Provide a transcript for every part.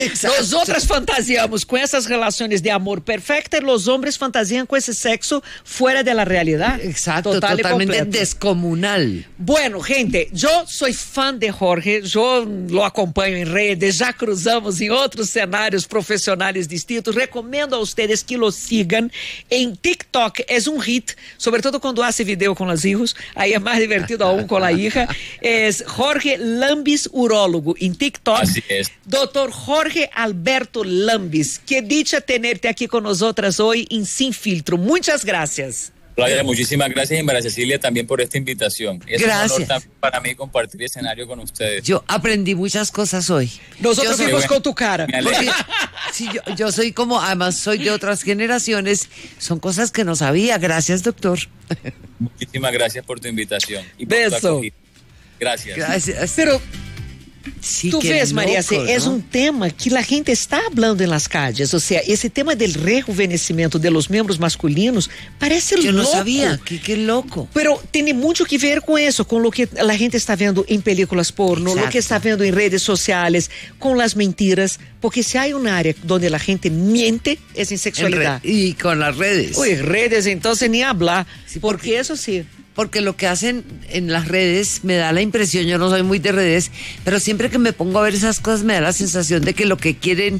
Exacto. Nosotras fantasiamos con esas relaciones de amor perfecta y los hombres fantasean con ese sexo fuera de la realidad. Exacto, totalmente descomunal. Bueno, gente, yo soy fan de Jorge, yo lo acompaño en redes, ya cruzamos en otros escenarios profesionales distintos. Recomiendo a ustedes que lo sigan en TikTok, es un hit, sobre todo cuando hace video con los hijos, ahí es más divertido aún con la hija. Es Jorge Lambis, urólogo, en TikTok. Así es. Doctor Jorge Alberto Lambis, qué dicha tenerte aquí con nosotras hoy en Sin Filtro. Muchas gracias. Flavia, muchísimas gracias, y María Cecilia también por esta invitación. Es gracias. un honor también para mí compartir escenario con ustedes. Yo aprendí muchas cosas hoy. Nosotros fuimos con tu cara. Porque, sí, yo soy como, además soy de otras generaciones, son cosas que no sabía. Gracias, doctor. Muchísimas gracias por tu invitación. Y por Beso. Gracias. Gracias. Pero sí, tú ves, María, ¿no? Es un tema que la gente está hablando en las calles, o sea, ese tema del rejuvenecimiento de los miembros masculinos parece loco. Yo no sabía, qué loco. Pero tiene mucho que ver con eso, con lo que la gente está viendo en películas porno, lo que está viendo en redes sociales, con las mentiras, porque si hay un área donde la gente miente es en sexualidad. Y con las redes. Uy, redes, entonces ni hablar, sí, porque eso sí. Porque lo que hacen en las redes me da la impresión, yo no soy muy de redes, pero siempre que me pongo a ver esas cosas me da la sensación de que lo que quieren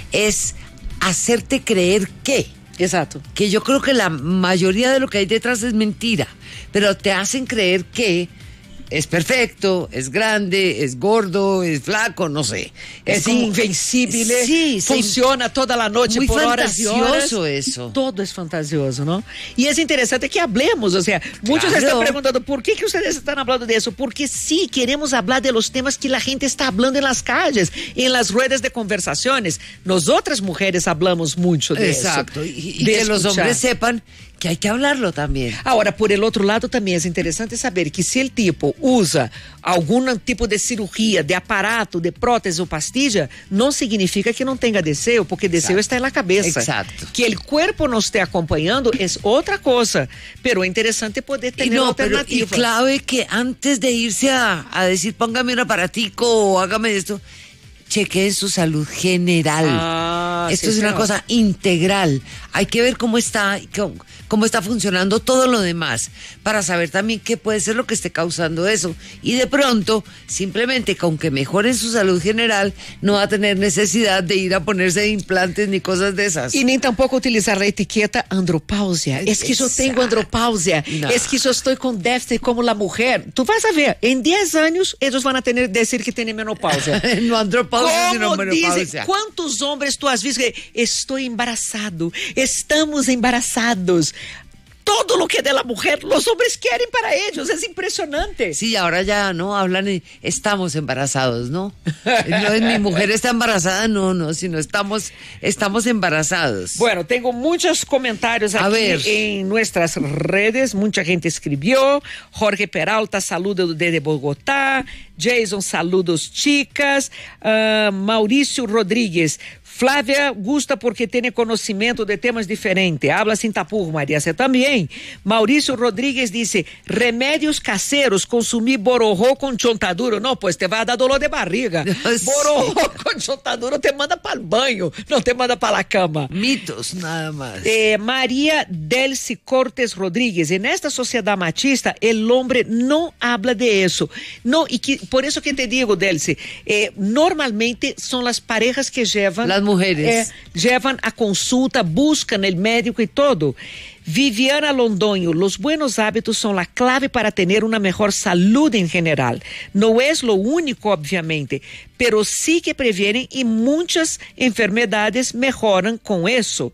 es hacerte creer que. Exacto. Que yo creo que la mayoría de lo que hay detrás es mentira, pero te hacen creer que es perfecto, es grande, es gordo, es flaco, no sé. Es invencible, sí, funciona toda la noche muy por horas y horas. fantasioso eso. Todo es fantasioso, ¿no? Y es interesante que hablemos, o sea, muchos están preguntando, ¿por qué que ustedes están hablando de eso? Porque sí, queremos hablar de los temas que la gente está hablando en las calles, en las redes de conversaciones. Nosotras mujeres hablamos mucho de eso. Exacto, y que los hombres sepan que hay que hablarlo también. Ahora, por el otro lado, también es interesante saber que si el tipo usa algún tipo de cirugía, de aparato, de prótese o pastilla, no significa que no tenga deseo, porque deseo está en la cabeza. Exacto. Que el cuerpo no esté acompañando es otra cosa, pero es interesante poder tener alternativa. Y clave que antes de irse a decir, póngame un aparatico o hágame esto, chequeen su salud general. Esto es una cosa integral. Hay que ver cómo está funcionando todo lo demás para saber también qué puede ser lo que esté causando eso. Y de pronto, simplemente con que mejoren su salud general, no va a tener necesidad de ir a ponerse implantes ni cosas de esas. Y ni tampoco utilizar la etiqueta andropausia. Es que yo tengo andropausia. No. Es que yo estoy con déficit como la mujer. Tú vas a ver, en 10 años ellos van a decir que tienen menopausia. No andropausia, sino Como menopausia. dicen, ¿cuántos hombres tú has visto que estoy embarazado, estamos embarazados? Todo lo que de la mujer, los hombres quieren para ellos, es impresionante. Sí, ahora ya no hablan y estamos embarazados, ¿no? No es mi mujer está embarazada, no, sino estamos embarazados. Bueno, tengo muchos comentarios aquí en nuestras redes, mucha gente escribió. Jorge Peralta, saludos desde Bogotá. Jason, saludos chicas. Mauricio Rodríguez, Flávia gusta porque tiene conocimiento de temas diferentes. Habla sin tapujos, María, você también. Mauricio Rodríguez dice, remédios caseros, consumir borojó con chontaduro. No, pues te va a dar dolor de barriga. Borojó con chontaduro te manda para el baño, no te manda para la cama. Mitos, nada más. María Delcy Cortes Rodríguez, en esta sociedad machista, el hombre no habla de eso. No, y que, por eso que te digo, Delcy, normalmente son las parejas que llevan... Las mujeres. Llevan a consulta, buscan el médico y todo. Viviana Londoño, los buenos hábitos son la clave para tener una mejor salud en general. No es lo único, obviamente, pero sí que previenen y muchas enfermedades mejoran con eso.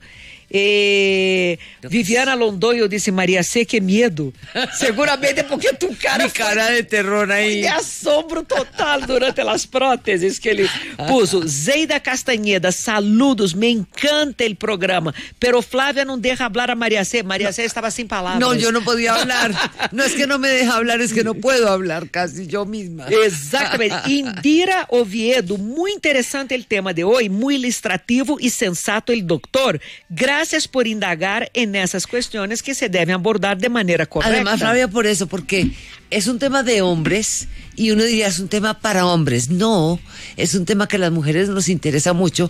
Viviana Londoño dice, María C, qué miedo. Seguramente porque tu cara... Mi cara de terror ahí. De asombro total durante las prótesis que ele puso. Zeida Castanheda, saludos, me encanta el programa, pero Flávia no deja hablar a María C. María C estaba sin palabras. No, yo no podía hablar. No es que no me deja hablar, es que no puedo hablar casi yo misma. Exactamente. Indira Oviedo, muy interesante el tema de hoy, muy ilustrativo y sensato el doctor. Gracias gracias por indagar en esas cuestiones que se deben abordar de manera correcta. Además, Flavia, por eso, porque es un tema de hombres y uno diría es un tema para hombres. No, es un tema que a las mujeres nos interesa mucho